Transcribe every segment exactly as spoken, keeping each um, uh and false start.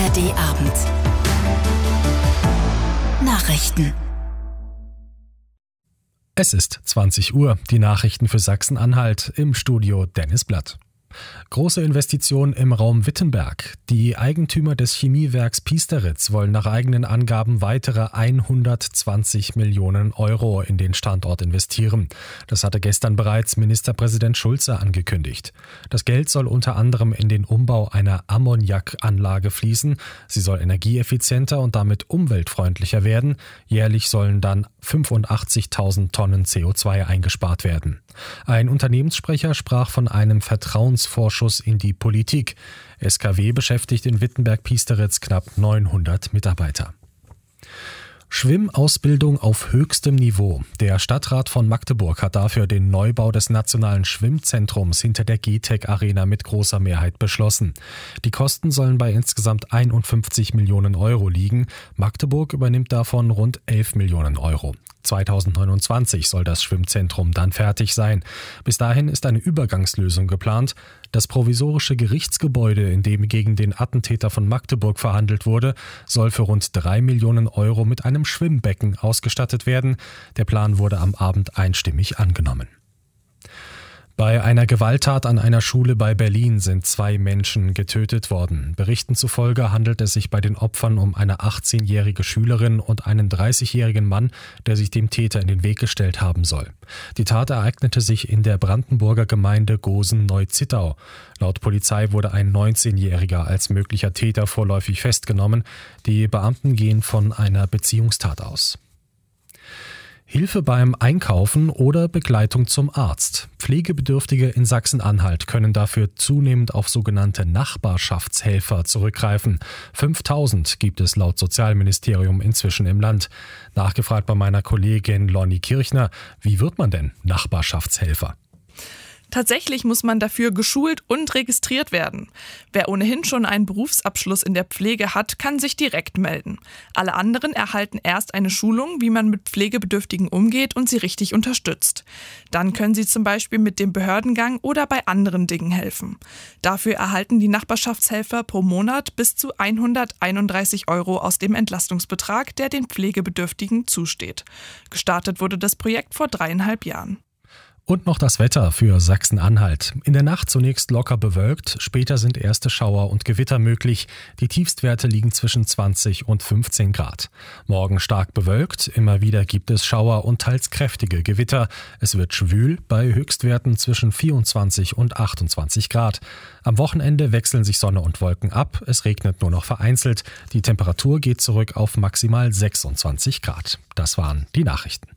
R D-Abend. Nachrichten. Es ist zwanzig Uhr, die Nachrichten für Sachsen-Anhalt, im Studio Dennis Blatt. Große Investition im Raum Wittenberg. Die Eigentümer des Chemiewerks Piesteritz wollen nach eigenen Angaben weitere hundertzwanzig Millionen Euro in den Standort investieren. Das hatte gestern bereits Ministerpräsident Schulze angekündigt. Das Geld soll unter anderem in den Umbau einer Ammoniakanlage fließen. Sie soll energieeffizienter und damit umweltfreundlicher werden. Jährlich sollen dann fünfundachtzigtausend Tonnen C O zwei eingespart werden. Ein Unternehmenssprecher sprach von einem Vertrauensvorschuss in die Politik. S K W beschäftigt in Wittenberg-Piesteritz knapp neunhundert Mitarbeiter. Schwimmausbildung auf höchstem Niveau. Der Stadtrat von Magdeburg hat dafür den Neubau des Nationalen Schwimmzentrums hinter der G T E C Arena mit großer Mehrheit beschlossen. Die Kosten sollen bei insgesamt einundfünfzig Millionen Euro liegen. Magdeburg übernimmt davon rund elf Millionen Euro. zweitausendneunundzwanzig soll das Schwimmzentrum dann fertig sein. Bis dahin ist eine Übergangslösung geplant. Das provisorische Gerichtsgebäude, in dem gegen den Attentäter von Magdeburg verhandelt wurde, soll für rund drei Millionen Euro mit einem Schwimmbecken ausgestattet werden. Der Plan wurde am Abend einstimmig angenommen. Bei einer Gewalttat an einer Schule bei Berlin sind zwei Menschen getötet worden. Berichten zufolge handelt es sich bei den Opfern um eine achtzehnjährige Schülerin und einen dreißigjährigen Mann, der sich dem Täter in den Weg gestellt haben soll. Die Tat ereignete sich in der Brandenburger Gemeinde Gosen-Neu-Zittau. Laut Polizei wurde ein neunzehnjähriger als möglicher Täter vorläufig festgenommen. Die Beamten gehen von einer Beziehungstat aus. Hilfe beim Einkaufen oder Begleitung zum Arzt. Pflegebedürftige in Sachsen-Anhalt können dafür zunehmend auf sogenannte Nachbarschaftshelfer zurückgreifen. fünftausend gibt es laut Sozialministerium inzwischen im Land. Nachgefragt bei meiner Kollegin Lonnie Kirchner, wie wird man denn Nachbarschaftshelfer? Tatsächlich muss man dafür geschult und registriert werden. Wer ohnehin schon einen Berufsabschluss in der Pflege hat, kann sich direkt melden. Alle anderen erhalten erst eine Schulung, wie man mit Pflegebedürftigen umgeht und sie richtig unterstützt. Dann können sie zum Beispiel mit dem Behördengang oder bei anderen Dingen helfen. Dafür erhalten die Nachbarschaftshelfer pro Monat bis zu hunderteinunddreißig Euro aus dem Entlastungsbetrag, der den Pflegebedürftigen zusteht. Gestartet wurde das Projekt vor dreieinhalb Jahren. Und noch das Wetter für Sachsen-Anhalt. In der Nacht zunächst locker bewölkt, später sind erste Schauer und Gewitter möglich. Die Tiefstwerte liegen zwischen zwanzig und fünfzehn Grad. Morgen stark bewölkt, immer wieder gibt es Schauer und teils kräftige Gewitter. Es wird schwül bei Höchstwerten zwischen vierundzwanzig und achtundzwanzig Grad. Am Wochenende wechseln sich Sonne und Wolken ab, es regnet nur noch vereinzelt. Die Temperatur geht zurück auf maximal sechsundzwanzig Grad. Das waren die Nachrichten.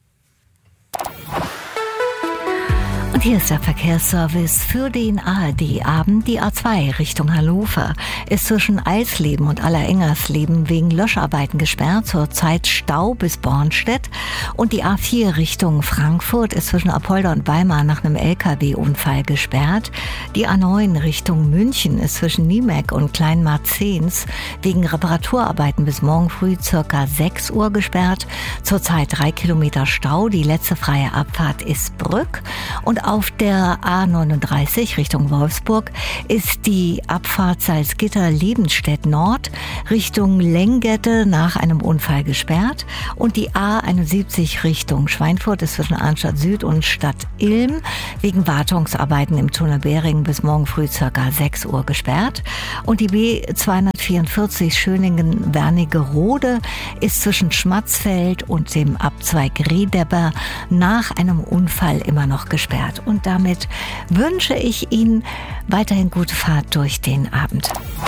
Und hier ist der Verkehrsservice für den A R D-Abend. Die A zwei Richtung Hannover ist zwischen Eisleben und Allerengersleben wegen Löscharbeiten gesperrt. Zurzeit Stau bis Bornstedt. Und die A vier Richtung Frankfurt ist zwischen Apolda und Weimar nach einem L K W-Unfall gesperrt. Die A neun Richtung München ist zwischen Niemek und Kleinmarzens wegen Reparaturarbeiten bis morgen früh circa sechs Uhr gesperrt. Zurzeit drei Kilometer Stau. Die letzte freie Abfahrt ist Brück. Und auf der A neununddreißig Richtung Wolfsburg ist die Abfahrt Salzgitter-Lebenstedt Nord Richtung Lenggette nach einem Unfall gesperrt. Und die A einundsiebzig Richtung Schweinfurt ist zwischen Arnstadt Süd und Stadt Ilm wegen Wartungsarbeiten im Tunnel Behring bis morgen früh ca. sechs Uhr gesperrt. Und die B zweihundertvierundvierzig Schöningen-Wernigerode ist zwischen Schmatzfeld und dem Abzweig Riedeber nach einem Unfall immer noch gesperrt. Und damit wünsche ich Ihnen weiterhin gute Fahrt durch den Abend.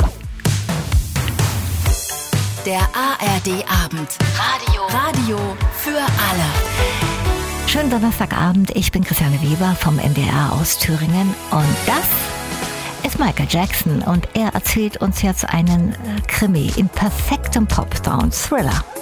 Der A R D-Abend. Radio. Radio für alle. Schönen Donnerstagabend. Ich bin Christiane Weber vom M D R aus Thüringen. Und das ist Michael Jackson. Und er erzählt uns jetzt einen Krimi in perfektem Pop-Sound. Thriller.